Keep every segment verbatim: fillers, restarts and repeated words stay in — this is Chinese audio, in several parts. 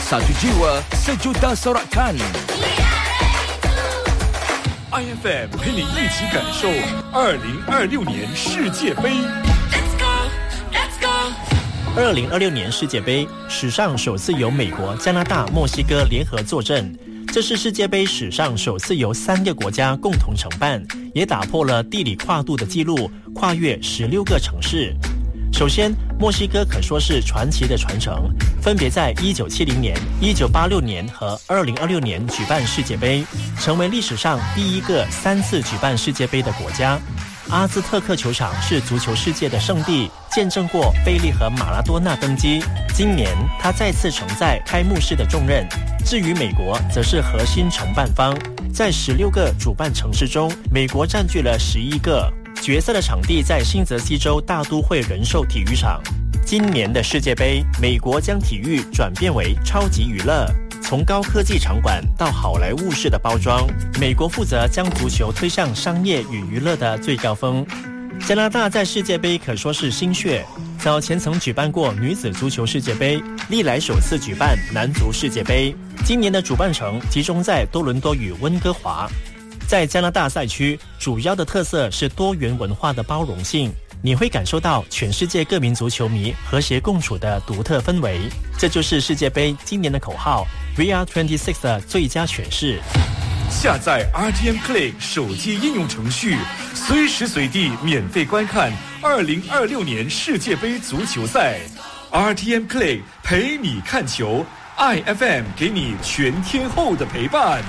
Satu jiwa, sejuta sorakan. I F M 陪你一起感受二零二六年世界杯。 二零二六年世界杯史上首次由美国、加拿大、墨西哥联合坐镇，这是世界杯史上首次由三个国家共同承办，也打破了地理跨度的纪录，跨越十六个城市。首先，墨西哥可说是传奇的传承，分别在一九七零年、一九八六年和二零二六年举办世界杯，成为历史上第一个三次举办世界杯的国家。阿兹特克球场是足球世界的圣地，见证过贝利和马拉多纳登基。今年他再次承载开幕式的重任。至于美国，则是核心承办方，在十六个主办城市中，美国占据了十一个。决赛的场地在新泽西州大都会人寿体育场。今年的世界杯，美国将体育转变为超级娱乐，从高科技场馆到好莱坞式的包装，美国负责将足球推向商业与娱乐的最高峰。加拿大在世界杯可说是新血，早前曾举办过女子足球世界杯，历来首次举办男足世界杯。今年的主办城集中在多伦多与温哥华。在加拿大赛区，主要的特色是多元文化的包容性，你会感受到全世界各民族球迷和谐共处的独特氛围。这就是世界杯今年的口号 V R 二十六 的最佳诠释。 下载 R T M Play 手机应用程序，随时随地免费观看二零二六年世界杯足球赛。R T M Play 陪你看球， I F M 给你全天候的陪伴。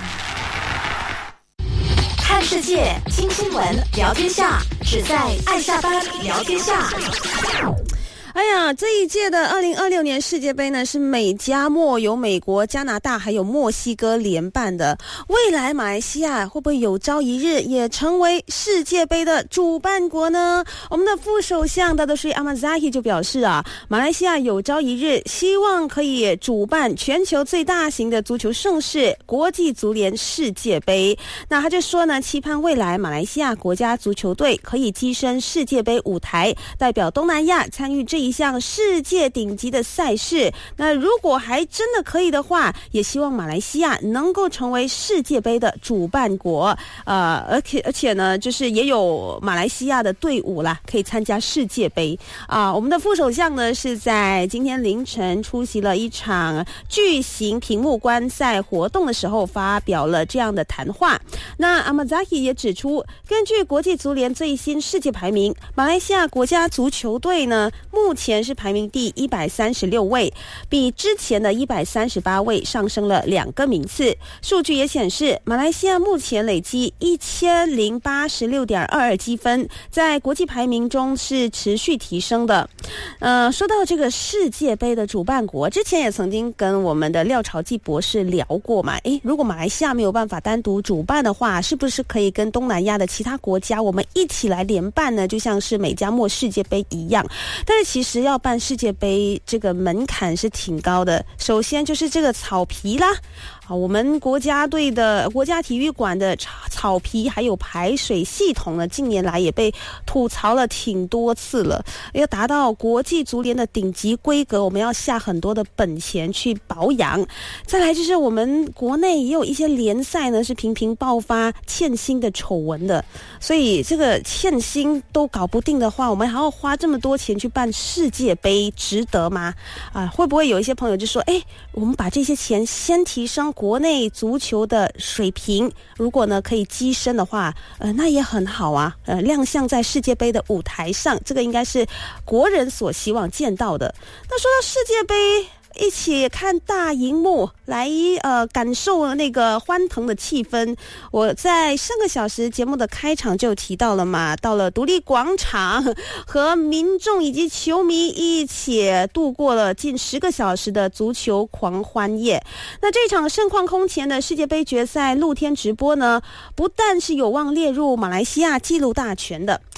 看世界，听新闻，聊天下，只在爱下班聊天下。 哎呀，这一届的二零二六年世界杯呢，是美加墨由美国、加拿大还有墨西哥联办的。未来马来西亚会不会有朝一日也成为世界杯的主办国呢？我们的副首相大多数阿马扎希就表示啊，马来西亚有朝一日希望可以主办全球最大型的足球盛事——国际足联世界杯。那他就说呢，期盼未来马来西亚国家足球队可以跻身世界杯舞台，代表东南亚参与这一项世界顶级的赛事。那如果还真的可以的话，也希望马来西亚能够成为世界杯的主办国。呃，而且而且呢，就是也有马来西亚的队伍啦，可以参加世界杯啊、呃。我们的副首相呢是在今天凌晨出席了一场巨型屏幕观赛活动的时候，发表了这样的谈话。那阿马扎希也指出，根据国际足联最新世界排名，马来西亚国家足球队呢目前是排名第一百三十六位，比之前的一百三十八位上升了两个名次。数据也显示，马来西亚目前累积一千零八十六点二二积分，在国际排名中是持续提升的。呃，说到这个世界杯的主办国，之前也曾经跟我们的廖朝记博士聊过嘛。诶，如果马来西亚没有办法单独主办的话，是不是可以跟东南亚的其他国家我们一起来联办呢？就像是美加墨世界杯一样。但是其实要办世界杯这个门槛是挺高的，首先就是这个草皮啦。啊，我们国家队的国家体育馆的草皮还有排水系统呢，近年来也被吐槽了挺多次了。要达到国际足联的顶级规格，我们要下很多的本钱去保养。再来就是我们国内也有一些联赛呢是频频爆发欠薪的丑闻的，所以这个欠薪都搞不定的话，我们还要花这么多钱去办世界杯，值得吗？啊，会不会有一些朋友就说，哎，我们把这些钱先提升国内足球的水平，如果呢可以跻身的话，呃，那也很好啊。呃，亮相在世界杯的舞台上，这个应该是国人所希望见到的。那说到世界杯，一起看大荧幕来呃感受那个欢腾的气氛。我在上个小时节目的开场就提到了嘛，到了独立广场和民众以及球迷一起度过了近十个小时的足球狂欢夜。那这场盛况空前的世界杯决赛露天直播呢，不但是有望列入马来西亚纪录大全的，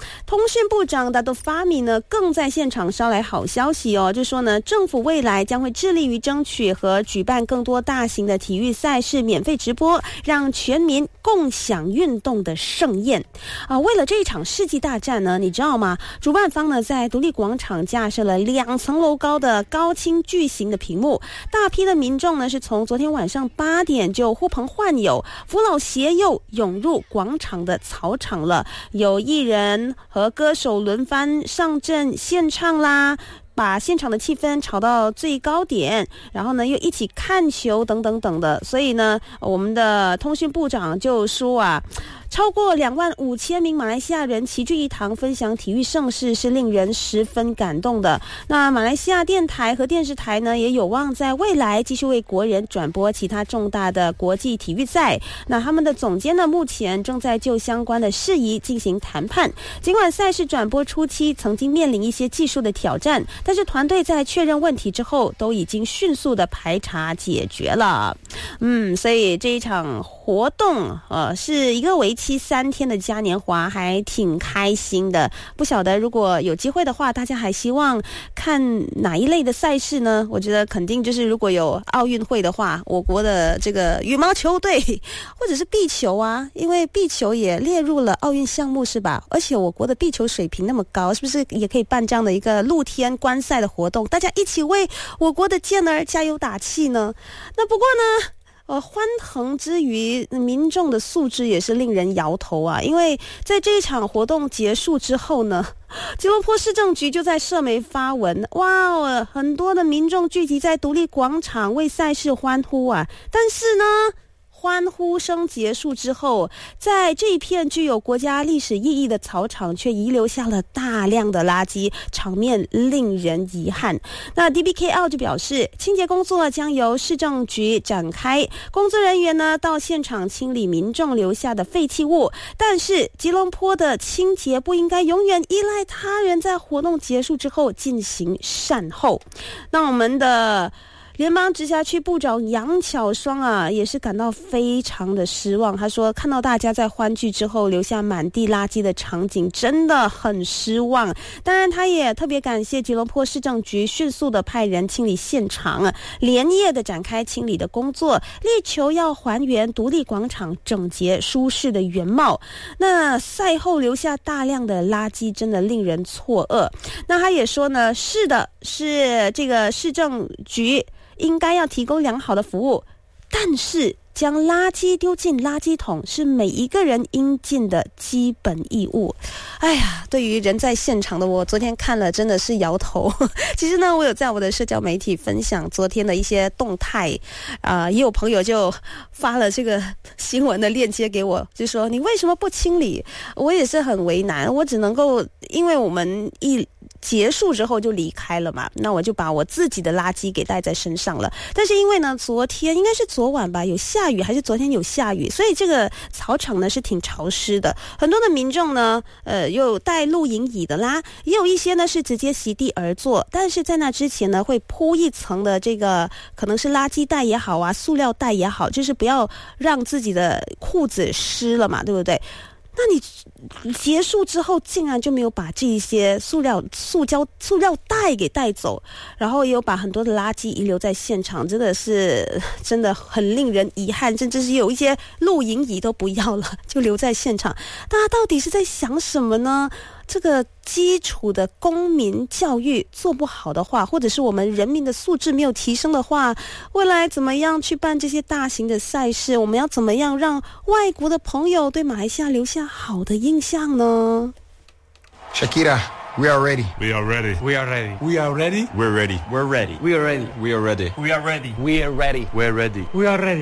通讯部长达多法米呢更在现场捎来好消息哦，就说呢政府未来将会致力于争取和举办更多大型的体育赛事免费直播，让全民共享运动的盛宴啊！为了这一场世纪大战呢，你知道吗？主办方呢在独立广场架设了两层楼高的高清巨型的屏幕，大批的民众呢是从昨天晚上八点就呼朋唤友，扶老携幼涌入广场的草场了，有艺人和歌手轮番上阵献唱啦，把现场的气氛炒到最高点，然后呢又一起看球等等等的。所以呢我们的通讯部长就说啊，超过两万五千名马来西亚人齐聚一堂分享体育盛事，是令人十分感动的。那马来西亚电台和电视台呢也有望在未来继续为国人转播其他重大的国际体育赛。那他们的总监呢目前正在就相关的事宜进行谈判。尽管赛事转播初期曾经面临一些技术的挑战，但是团队在确认问题之后都已经迅速的排查解决了。嗯，所以这一场活动呃是一个为期三天的嘉年华，还挺开心的。不晓得如果有机会的话，大家还希望看哪一类的赛事呢？我觉得肯定就是如果有奥运会的话，我国的这个羽毛球队或者是壁球啊，因为壁球也列入了奥运项目是吧？而且我国的壁球水平那么高，是不是也可以办这样的一个露天观赛的活动，大家一起为我国的健儿加油打气呢？那不过呢呃，欢腾之余，民众的素质也是令人摇头啊！因为在这一场活动结束之后呢，吉隆坡市政局就在社媒发文，哇哦，很多的民众聚集在独立广场为赛事欢呼啊！但是呢，欢呼声结束之后，在这一片具有国家历史意义的草场却遗留下了大量的垃圾，场面令人遗憾。那 D B K L 就表示，清洁工作将由市政局展开，工作人员呢到现场清理民众留下的废弃物，但是吉隆坡的清洁不应该永远依赖他人，在活动结束之后进行善后。那我们的联邦直辖区部长杨巧双啊，也是感到非常的失望。他说，看到大家在欢聚之后留下满地垃圾的场景，真的很失望。当然，他也特别感谢吉隆坡市政局迅速的派人清理现场啊，连夜的展开清理的工作，力求要还原独立广场整洁舒适的原貌。那赛后留下大量的垃圾，真的令人错愕。那他也说呢，是的，是这个市政局应该要提供良好的服务，但是将垃圾丢进垃圾桶是每一个人应尽的基本义务。哎呀，对于人在现场的我，昨天看了真的是摇头。其实呢，我有在我的社交媒体分享昨天的一些动态，啊、呃，也有朋友就发了这个新闻的链接给我，就说你为什么不清理？我也是很为难，我只能够因为我们一结束之后就离开了嘛，那我就把我自己的垃圾给带在身上了。但是因为呢，昨天应该是昨晚吧，有下雨，还是昨天有下雨，所以这个草场呢是挺潮湿的。很多的民众呢，呃，有带露营椅的啦，也有一些呢是直接席地而坐。但是在那之前呢，会铺一层的这个可能是垃圾袋也好啊，塑料袋也好，就是不要让自己的裤子湿了嘛，对不对？那你结束之后竟然就没有把这一些塑料塑胶塑料袋给带走，然后也有把很多的垃圾遗留在现场，真的是真的很令人遗憾，甚至是有一些露营椅都不要了，就留在现场。大家到底是在想什么呢？这个基础的公民教育做不好的话，或者是我们人民的素质没有提升的话，未来怎么样去办这些大型的赛事？我们要怎么样让外国的朋友对马来西亚留下好的印象呢？ Shakira, we are ready. We are ready. We are ready. We are ready. We're ready. We're ready. We are ready. We are ready. We are ready. We are ready. We're ready. We are ready.